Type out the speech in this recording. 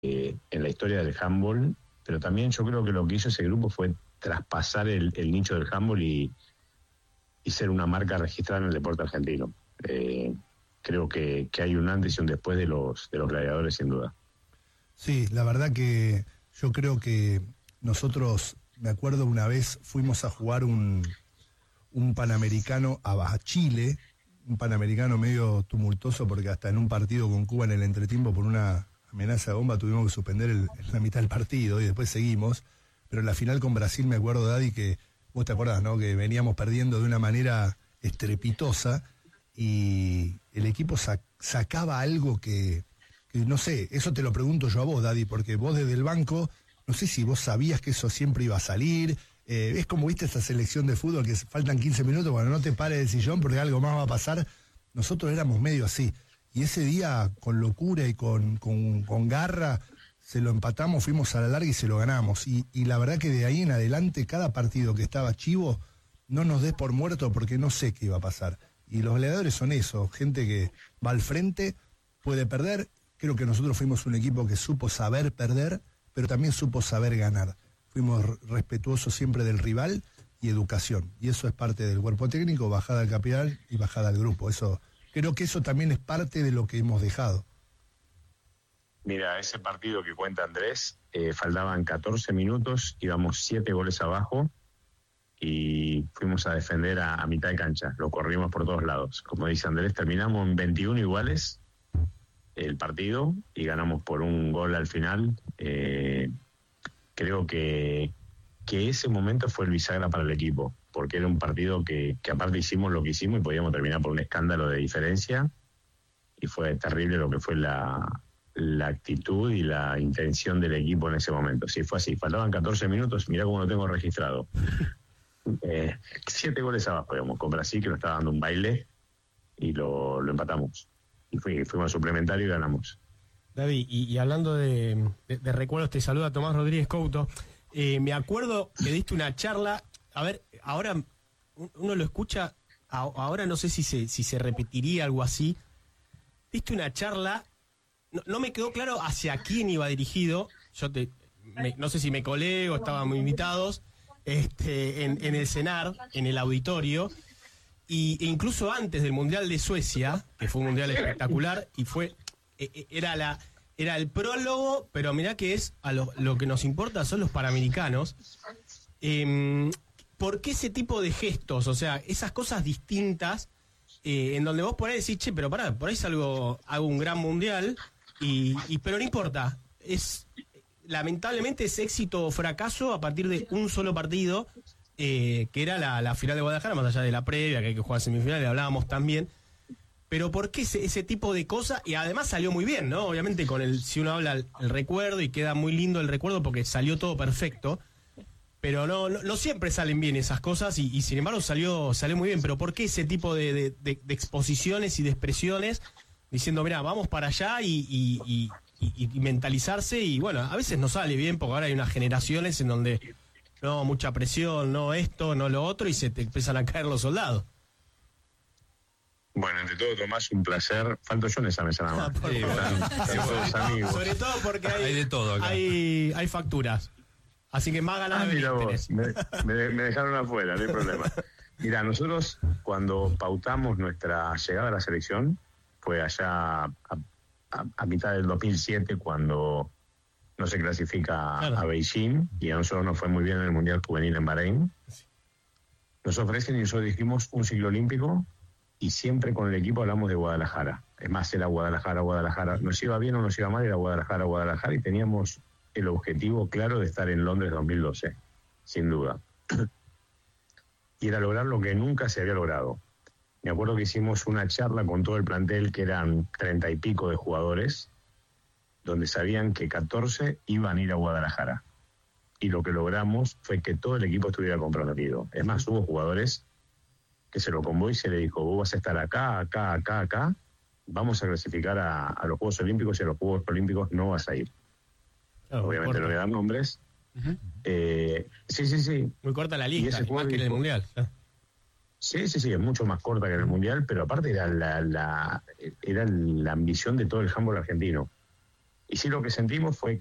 en la historia del handball, pero también yo creo que lo que hizo ese grupo fue traspasar el nicho del handball y ser una marca registrada en el deporte argentino. Creo que hay un antes y un después de los gladiadores, sin duda. Sí, la verdad que yo creo que nosotros, me acuerdo una vez, fuimos a jugar un Panamericano a Chile, un Panamericano medio tumultuoso porque hasta en un partido con Cuba en el entretiempo por una amenaza de bomba tuvimos que suspender la mitad del partido y después seguimos, pero en la final con Brasil me acuerdo, Daddy, que vos te acordás, ¿no? Que veníamos perdiendo de una manera estrepitosa y el equipo sacaba algo que no sé, eso te lo pregunto yo a vos, Daddy, porque vos desde el banco, no sé si vos sabías que eso siempre iba a salir. Es como, viste, esta selección de fútbol que faltan 15 minutos, bueno, no te pares del sillón porque algo más va a pasar. Nosotros éramos medio así. Y ese día, con locura y con garra, se lo empatamos, fuimos a la larga y se lo ganamos. Y la verdad que de ahí en adelante, cada partido que estaba chivo, no nos des por muerto porque no sé qué iba a pasar. Y los gladiadores son eso, gente que va al frente, puede perder. Creo que nosotros fuimos un equipo que supo saber perder, pero también supo saber ganar. Fuimos respetuosos siempre del rival y educación. Y eso es parte del cuerpo técnico, bajada al capital y bajada al grupo. Creo que eso también es parte de lo que hemos dejado. Mira, ese partido que cuenta Andrés, faltaban 14 minutos, íbamos 7 goles abajo y fuimos a defender a mitad de cancha. Lo corrimos por todos lados. Como dice Andrés, terminamos en 21 iguales el partido y ganamos por un gol al final. Creo que ese momento fue el bisagra para el equipo, porque era un partido que aparte hicimos lo que hicimos y podíamos terminar por un escándalo de diferencia, y fue terrible lo que fue la actitud y la intención del equipo en ese momento. Sí, fue así, faltaban 14 minutos, mirá cómo lo tengo registrado. 7 goles abajo, digamos, con Brasil, que nos estaba dando un baile, y lo empatamos. Y fuimos al suplementario y ganamos. David, y hablando de recuerdos, te saluda Tomás Rodríguez Couto. Me acuerdo que diste una charla, a ver, ahora uno lo escucha, ahora no sé si se repetiría algo así. Diste una charla, no me quedó claro hacia quién iba dirigido, no sé si me colé o estábamos invitados, en el CENAR, en el auditorio, e incluso antes del Mundial de Suecia, que fue un mundial espectacular, y era el prólogo, pero mirá que es lo que nos importa son los panamericanos. ¿Por qué ese tipo de gestos? O sea, esas cosas distintas, en donde vos por ahí decís, che, pero pará, por ahí hago un gran mundial, pero no importa. Lamentablemente es éxito o fracaso a partir de un solo partido, que era la final de Guadalajara, más allá de la previa, que hay que jugar semifinales, hablábamos también. Pero ¿por qué ese tipo de cosas? Y además salió muy bien, ¿no? Obviamente si uno habla el recuerdo, y queda muy lindo el recuerdo porque salió todo perfecto, pero no siempre salen bien esas cosas, y sin embargo salió muy bien. Pero ¿por qué ese tipo de exposiciones y de expresiones diciendo, mira, vamos para allá y mentalizarse? Y bueno, a veces no sale bien porque ahora hay unas generaciones en donde no, mucha presión, no esto, no lo otro, y se te empiezan a caer los soldados. Bueno, entre todo, Tomás, un placer. Falto yo en esa mesa nada más. Sí, todos amigos. Sobre todo porque hay de todo acá. Hay facturas. Así que más ganas de mira vos, me dejaron afuera, no hay problema. Mira, nosotros cuando pautamos nuestra llegada a la selección fue allá a mitad del 2007, cuando no se clasifica a Beijing, y a nosotros nos fue muy bien en el Mundial Juvenil en Bahrein. Nos ofrecen y nosotros dijimos un ciclo olímpico, y siempre con el equipo hablamos de Guadalajara. Es más, era Guadalajara. Nos iba bien o nos iba mal, era Guadalajara, y teníamos el objetivo claro de estar en Londres 2012, sin duda. Y era lograr lo que nunca se había logrado. Me acuerdo que hicimos una charla con todo el plantel, que eran 30 y pico de jugadores, donde sabían que 14 iban a ir a Guadalajara. Y lo que logramos fue que todo el equipo estuviera comprometido. Es más, hubo jugadores que se lo convocó y se le dijo, vos vas a estar acá, vamos a clasificar a los Juegos Olímpicos, y a los Juegos Olímpicos no vas a ir. Claro, obviamente no le dan nombres. Uh-huh. Sí. Muy corta la lista, más que en el Mundial. Sí, es mucho más corta que en el Mundial, pero aparte era la ambición de todo el handball argentino. Y sí, lo que sentimos fue